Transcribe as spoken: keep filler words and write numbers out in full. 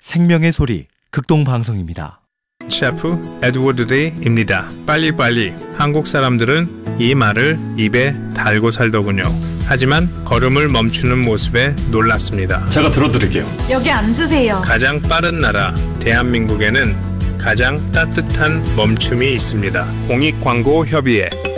생명의 소리 극동방송입니다. 셰프 에드워드 데이입니다. 빨리빨리. 한국 사람들은 이 말을 입에 달고 살더군요. 하지만 걸음을 멈추는 모습에 놀랐습니다. 제가 들어드릴게요. 여기 앉으세요. 가장 빠른 나라 대한민국에는 가장 따뜻한 멈춤이 있습니다. 공익광고협의회